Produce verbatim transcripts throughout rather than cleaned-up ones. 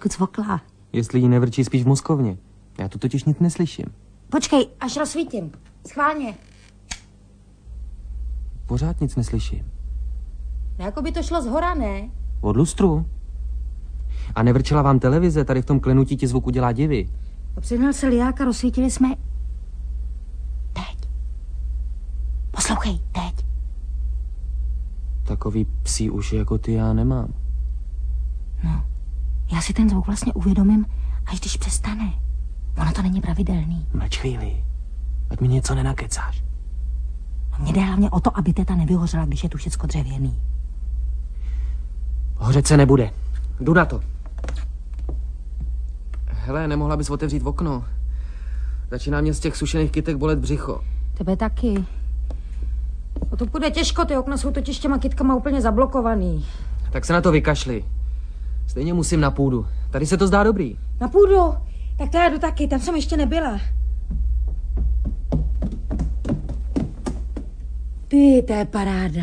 trošku cvokla. Jestli jí nevrčí spíš v mozkovně. Já tu totiž nic neslyším. Počkej, až rozsvítím. Schválně. Pořád nic neslyším. No, jako by to šlo zhora, ne? Od lustru? A nevrčela vám televize? Tady v tom klenutí ti zvuk udělá divy. Přihnal se liák a rozsvítili jsme... Teď. Poslouchej, teď. Takový psí uši jako ty já nemám. No, já si ten zvuk vlastně uvědomím, až když přestane. Ono to není pravidelný. Mlč chvíli. Ať mi něco nenakecáš. No, mě jde hlavně o to, aby teta nevyhořela, když je tu všecko dřevěný. Hořet se nebude. Jdu na to. Hele, nemohla bys otevřít okno. Začíná mě z těch sušených kytek bolet břicho. Tebe taky. O to půjde těžko, ty okna jsou totiž těma kytkama úplně zablokovaný. Tak se na to vykašli. Stejně musím na půdu. Tady se to zdá dobrý. Na půdu? Tak to já jdu taky, tam jsem ještě nebyla. Ty, to je paráda.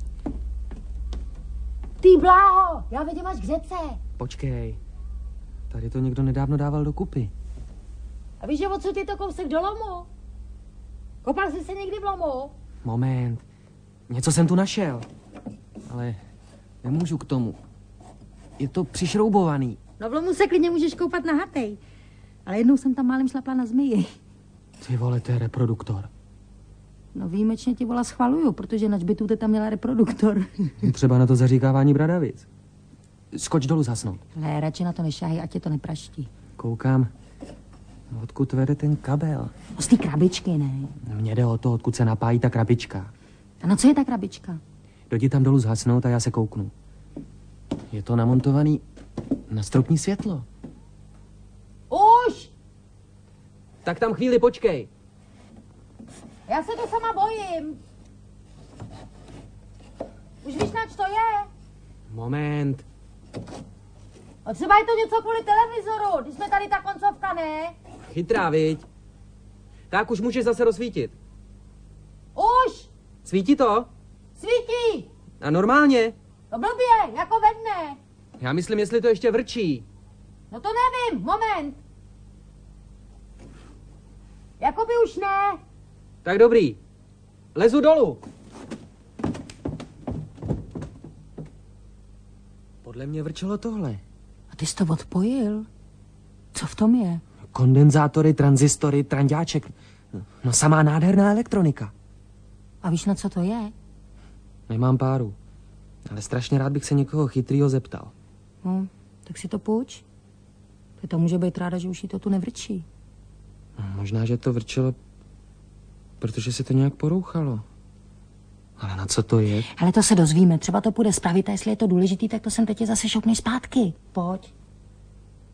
Ty bláho, já vidím až k řece. Počkej. Tady to někdo nedávno dával dokupy. A víš, že odsud je to kousek do lomu? Kopal jsi se někdy v lomu? Moment. Něco jsem tu našel. Ale nemůžu k tomu. Je to přišroubovaný. No v lomu se klidně můžeš koupat na hatej. Ale jednou jsem tam málem šlapla na zmiji. Ty vole, to je reproduktor. No výjimečně ti vola schvaluju, protože na hřbitu tam měla reproduktor. Je třeba na to zaříkávání bradavic. Skoč dolů zasnout. Ne, radši na to nešáhej, ať tě to nepraští. Koukám, odkud vede ten kabel. No z té krabičky, ne? Mně jde o to, odkud se napájí ta krabička. A na co je ta krabička? Dojdi tam dolů zhasnout a já se kouknu. Je to namontovaný na stropní světlo. Už! Tak tam chvíli počkej. Já se to sama bojím. Už víš, nač to je? Moment. A třeba je to něco kvůli televizoru, když jsme tady ta koncovka, ne? Chytrá, viď? Tak už můžeš zase rozsvítit. Už! Svítí to? Svítí! A normálně? No blbě, jako ve dne. Já myslím, jestli to ještě vrčí. No to nevím, moment. Jakoby už ne. Tak dobrý. Lezu dolů. Podle mě vrčelo tohle. A ty jsi to odpojil? Co v tom je? Kondenzátory, tranzistory, tranďáček. No samá nádherná elektronika. A víš, na co to je? Nemám páru. Ale strašně rád bych se někoho chytrýho zeptal. No, tak si to půjč. Ty to může být ráda, že už jí to tu nevrčí. No, možná, že to vrčelo, protože se to nějak porouchalo. Ale na co to je? Ale to se dozvíme. Třeba to půjde spravit a jestli je to důležitý, tak to sem teď zase šoupneš zpátky. Pojď.